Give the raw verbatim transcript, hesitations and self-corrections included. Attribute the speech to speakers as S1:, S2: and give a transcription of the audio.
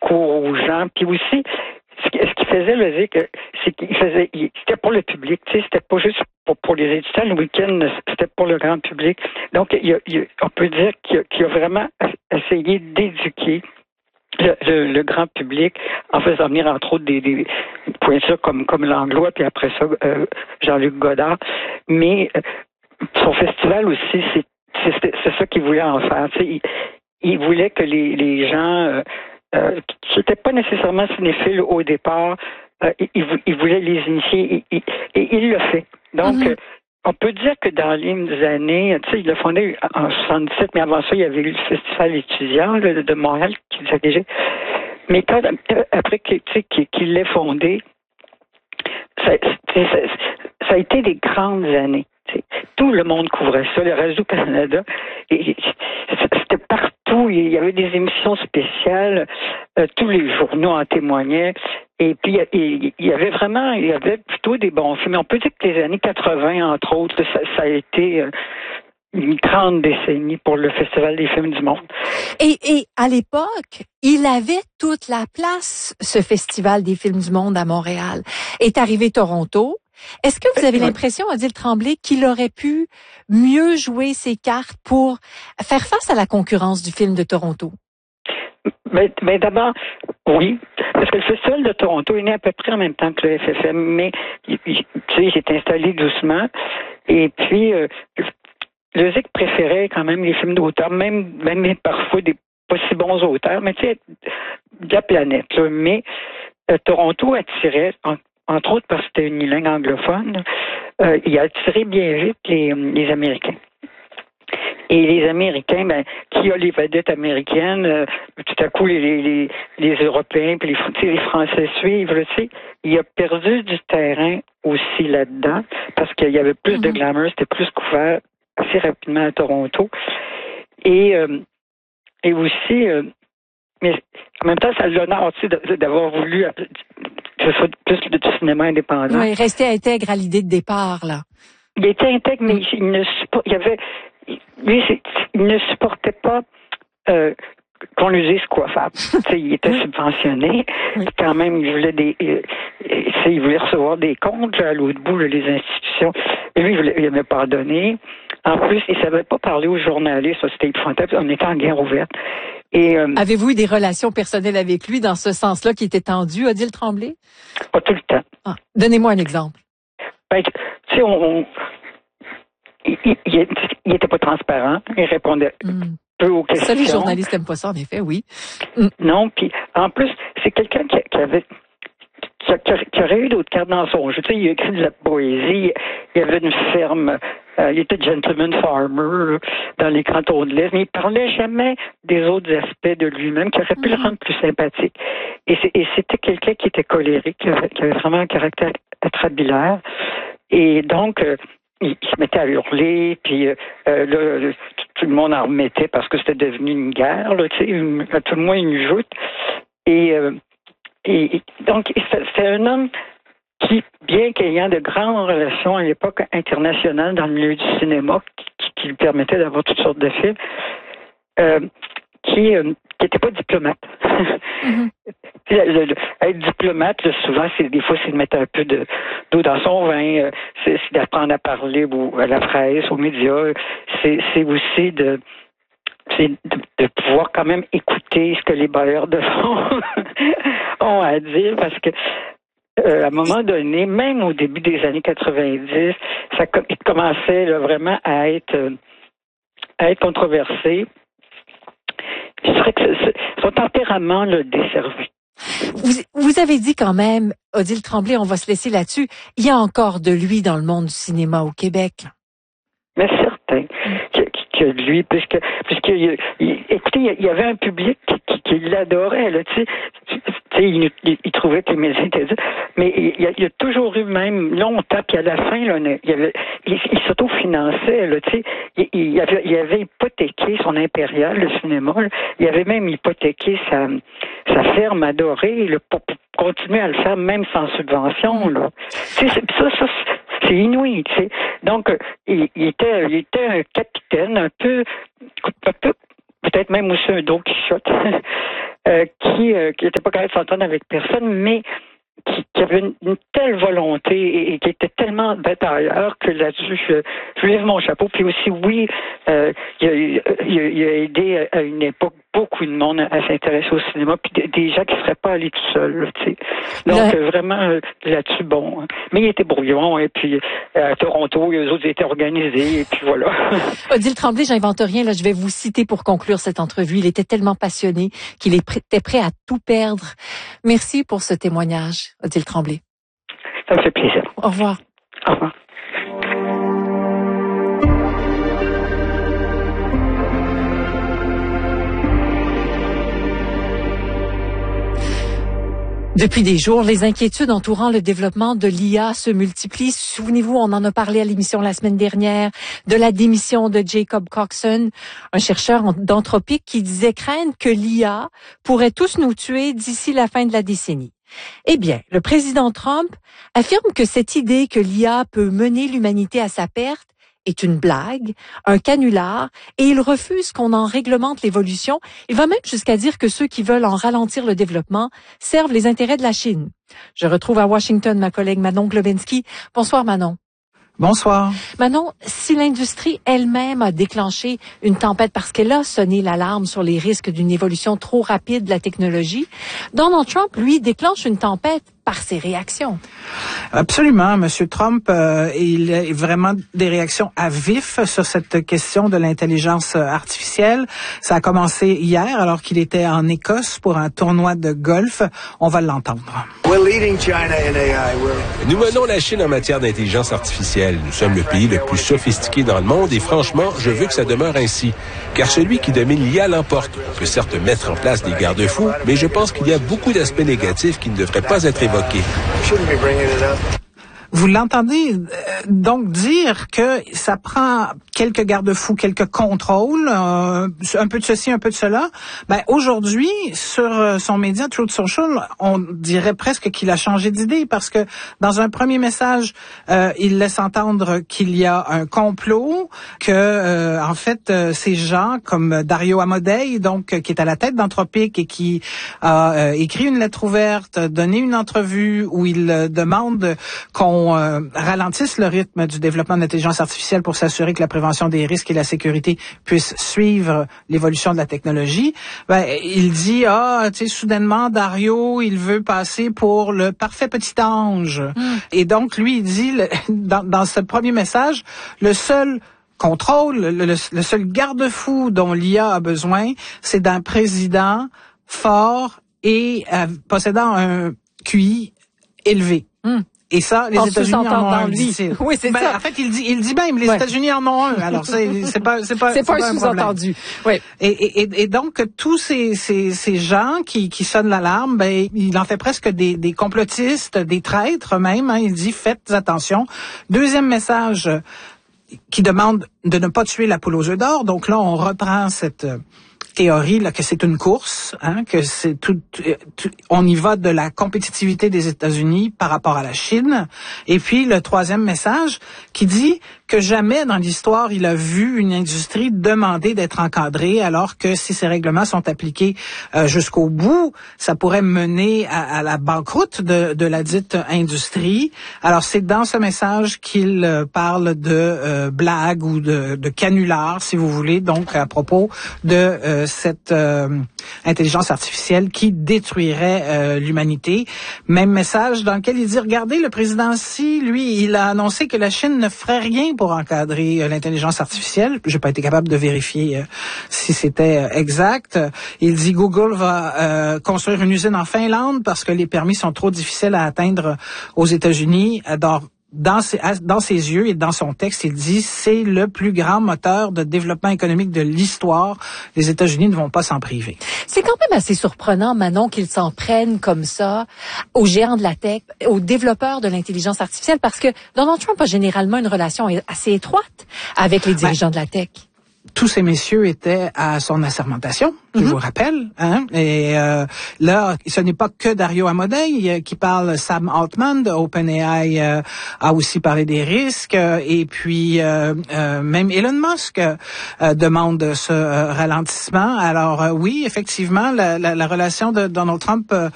S1: discours aux gens. Puis aussi, ce qu'il faisait, le que c'est qu'il faisait, il, c'était pour le public, tu sais, c'était pas juste pour, pour les étudiants. Le week-end, c'était pour le grand public. Donc, il a, il, on peut dire qu'il a, qu'il a vraiment essayé d'éduquer le, le, le grand public en faisant venir, entre autres, des, des pointures comme, comme Langlois, puis après ça, euh, Jean-Luc Godard. Mais euh, son festival aussi, c'est, c'est, c'est ça qu'il voulait en faire. Tu sais, il, il voulait que les, les gens... Euh, Euh, qui n'étaient pas nécessairement cinéphiles au départ, euh, il, il voulait les initier et, et, et il le fait. Donc, mm-hmm. euh, on peut dire que dans les années, tu sais, il l'a fondé en soixante-dix-sept, mais avant ça, il y avait eu le festival étudiant là, de Montréal qui dirigeait. Mais quand, après tu sais, qu'il l'ait fondé, ça, ça, ça a été des grandes années. T'sais. Tout le monde couvrait ça, le Radio-Canada. Et c'était partout. Il y avait des émissions spéciales. Euh, tous les journaux en témoignaient. Et puis, il y avait vraiment, il y avait plutôt des bons films. On peut dire que les années quatre-vingts, entre autres, ça, ça a été une grande décennie pour le Festival des films du monde.
S2: Et, et à l'époque, il avait toute la place, ce Festival des films du monde à Montréal. Est arrivé Toronto. Est-ce que vous avez l'impression, Odile Tremblay, qu'il aurait pu mieux jouer ses cartes pour faire face à la concurrence du film de Toronto?
S1: Mais, mais d'abord, oui, parce que le Festival de Toronto est né à peu près en même temps que le F F M, mais tu sais, il s'est installé doucement. Et puis, euh, le Z I C préférait quand même les films d'auteur, même, même parfois des pas si bons auteurs, mais tu sais, de la planète. Là. Mais euh, Toronto attirait... En, entre autres parce que c'était une langue anglophone, euh, il a attiré bien vite les, les Américains. Et les Américains, ben, qui a les vedettes américaines, euh, tout à coup, les, les, les Européens puis les, les Français suivent, tu sais, il a perdu du terrain aussi là-dedans, parce qu'il y avait plus mm-hmm. de glamour, c'était plus couvert assez rapidement à Toronto. Et, euh, et aussi, euh, mais en même temps, ça a l'honneur, tu sais, d'avoir voulu que ce soit plus du cinéma indépendant.
S2: Oui, rester intègre à l'idée de départ, là.
S1: Il était intègre, mais il ne il y avait, lui, il ne supportait pas euh, qu'on lui dise quoi faire. Il était subventionné. Oui. Quand même, il voulait des, euh, il voulait recevoir des comptes là, à l'autre bout, là, les institutions. Et lui, il n'aimait pas donner. En plus, il ne savait pas parler aux journalistes. C'était épouvantable. On était en guerre ouverte. Et, euh,
S2: avez-vous eu des relations personnelles avec lui dans ce sens-là qui était tendu, Odile Tremblay?
S1: Pas tout le temps.
S2: Ah, donnez-moi un exemple.
S1: Ben, tu sais, on, on il, il, il était pas transparent. Il répondait mm. peu aux questions.
S2: Ça, les journalistes n'aiment pas ça, en effet, oui.
S1: Mm. Non, puis en plus, c'est quelqu'un qui, qui avait qui, qui, qui aurait eu d'autres cartes dans son jeu. Tu sais, il a écrit de la poésie. Il avait une ferme. Euh, il était gentleman farmer là, dans les cantons de l'Est, mais il parlait jamais des autres aspects de lui-même qui auraient pu mm-hmm. le rendre plus sympathique. Et, c'est, et c'était quelqu'un qui était colérique, qui avait, qui avait vraiment un caractère atrabilaire. Et donc, euh, il, il se mettait à hurler, puis euh, là, le, tout le monde en remettait parce que c'était devenu une guerre, là, tu sais, une, à tout le moins une joute. Et, euh, et donc, c'était un homme qui, bien qu'ayant de grandes relations à l'époque internationales dans le milieu du cinéma, qui, qui lui permettait d'avoir toutes sortes de films, euh, qui euh, qui n'était pas diplomate. Mm-hmm. le, le, être diplomate, là, souvent, c'est des fois, c'est de mettre un peu de, d'eau dans son vin, euh, c'est, c'est d'apprendre à parler ou, à la presse, aux médias. C'est, c'est aussi de c'est de, de pouvoir quand même écouter ce que les bailleurs de fonds ont à dire, parce que Euh, à un moment donné, même au début des années quatre-vingt-dix, ça il commençait là, vraiment à être euh, à être controversé. Je dirais que ce, son tempérament l'a desservi.
S2: Vous, vous avez dit quand même, Odile Tremblay, on va se laisser là-dessus, il y a encore de lui dans le monde du cinéma au Québec.
S1: Mais certain que, que lui, puisque, puisque il, il, écoutez, il y avait un public qui, qui, qui l'adorait, là, tu sais, tu sais, il, il, il trouvait que les médias étaient durs, mais il, il, il y a toujours eu même longtemps, puis à la fin, là, il, avait, il, il s'autofinançait, là, tu sais, il, il, avait, il avait hypothéqué son impérial, le cinéma, là, il avait même hypothéqué sa, sa ferme adorée, là, pour, pour continuer à le faire même sans subvention, là. Tu sais, ça, ça, c'est inouï, tu sais. Donc, il, il était, il était un capitaine, un peu, un peu peut-être même aussi un Don Quichotte, euh, qui euh, qui était pas capable de s'entendre avec personne, mais qui, qui avait une, une telle volonté et, et qui était tellement batailleur que là-dessus, je, je lève mon chapeau. Puis aussi, oui, euh, il, a, il, a, il a aidé à une époque beaucoup de monde à, à s'intéresser au cinéma, puis des, des gens qui ne seraient pas allés tout seuls, tu sais. Donc, le... vraiment, euh, là-dessus, bon. Mais il était brouillon, et puis euh, à Toronto, eux autres étaient organisés, et puis voilà.
S2: Odile Tremblay, j'invente rien, là, je vais vous citer pour conclure cette entrevue. Il était tellement passionné qu'il était prêt à tout perdre. Merci pour ce témoignage, Odile Tremblay.
S1: Ça me fait plaisir.
S2: Au revoir.
S1: Au revoir.
S2: Depuis des jours, les inquiétudes entourant le développement de l'I A se multiplient. Souvenez-vous, on en a parlé à l'émission la semaine dernière, de la démission de Jacob Coxon, un chercheur d'Anthropic qui disait craindre que l'I A pourrait tous nous tuer d'ici la fin de la décennie. Eh bien, le président Trump affirme que cette idée que l'I A peut mener l'humanité à sa perte est une blague, un canular, et il refuse qu'on en réglemente l'évolution. Il va même jusqu'à dire que ceux qui veulent en ralentir le développement servent les intérêts de la Chine. Je retrouve à Washington ma collègue Manon Globinski. Bonsoir Manon.
S3: Bonsoir.
S2: Manon, si l'industrie elle-même a déclenché une tempête parce qu'elle a sonné l'alarme sur les risques d'une évolution trop rapide de la technologie, Donald Trump, lui, déclenche une tempête par ses réactions.
S3: Absolument. Monsieur Trump, euh, il a vraiment des réactions à vif sur cette question de l'intelligence artificielle. Ça a commencé hier alors qu'il était en Écosse pour un tournoi de golf. On va l'entendre.
S4: Nous menons la Chine en matière d'intelligence artificielle. Nous sommes le pays le plus sophistiqué dans le monde et franchement, je veux que ça demeure ainsi. Car celui qui domine l'I A l'emporte. On peut certes mettre en place des garde-fous, mais je pense qu'il y a beaucoup d'aspects négatifs qui ne devraient pas être évoqués.
S3: Vous l'entendez euh, donc dire que ça prend quelques garde-fous, quelques contrôles, euh, un peu de ceci, un peu de cela. Ben aujourd'hui, sur euh, son média Truth Social, on dirait presque qu'il a changé d'idée parce que dans un premier message, euh, il laisse entendre qu'il y a un complot, que euh, en fait euh, ces gens comme Dario Amodei, donc euh, qui est à la tête d'Anthropic et qui a euh, écrit une lettre ouverte, donné une entrevue où il euh, demande qu'on Euh, ralentisse le rythme du développement de l'intelligence artificielle pour s'assurer que la prévention des risques et la sécurité puissent suivre l'évolution de la technologie. Ben, il dit, ah, tu sais, soudainement, Dario, il veut passer pour le parfait petit ange. Mm. Et donc, lui, il dit, le, dans, dans ce premier message, le seul contrôle, le, le, le seul garde-fou dont l'I A a besoin, c'est d'un président fort et euh, possédant un Q I élevé. Mm. Et ça, les États-Unis en ont un.
S2: Lui. Oui, c'est
S3: ben,
S2: ça.
S3: En fait, il dit, il dit même, les ouais. États-Unis en ont un. Alors, c'est, c'est pas, c'est pas,
S2: c'est, c'est pas, pas
S3: un
S2: sous-entendu. Oui.
S3: Et, et, et donc, tous ces, ces, ces gens qui, qui sonnent l'alarme, ben, il en fait presque des, des complotistes, des traîtres même. Hein. Il dit, faites attention. Deuxième message qui demande de ne pas tuer la poule aux œufs d'or. Donc là, on reprend cette théorie là que c'est une course, hein, que c'est tout, tout, on y va de la compétitivité des États-Unis par rapport à la Chine. Et puis le troisième message qui dit que jamais dans l'histoire il a vu une industrie demander d'être encadrée, alors que si ces règlements sont appliqués euh, jusqu'au bout, ça pourrait mener à, à la banqueroute de, de la dite industrie. Alors c'est dans ce message qu'il euh, parle de euh, blague ou de, de canular, si vous voulez, donc à propos de euh, cette euh, intelligence artificielle qui détruirait euh, l'humanité. Même message dans lequel il dit, regardez, le président Xi, lui, il a annoncé que la Chine ne ferait rien pour encadrer euh, l'intelligence artificielle. J'ai pas été capable de vérifier euh, si c'était euh, exact. Il dit, Google va euh, construire une usine en Finlande parce que les permis sont trop difficiles à atteindre aux États-Unis. Alors, Dans ses, dans ses yeux et dans son texte, il dit c'est le plus grand moteur de développement économique de l'histoire. Les États-Unis ne vont pas s'en priver.
S2: C'est quand même assez surprenant, Manon, qu'ils s'en prennent comme ça aux géants de la tech, aux développeurs de l'intelligence artificielle, parce que Donald Trump a généralement une relation assez étroite avec les dirigeants ben, de la tech.
S3: tous ces messieurs étaient à son assermentation, je mm-hmm. vous rappelle. Hein? Et euh, là, ce n'est pas que Dario Amodei qui parle. Sam Altman de OpenAI euh, a aussi parlé des risques. Euh, et puis, euh, euh, même Elon Musk euh, demande ce euh, ralentissement. Alors, euh, oui, effectivement, la, la, la relation de Donald Trump euh,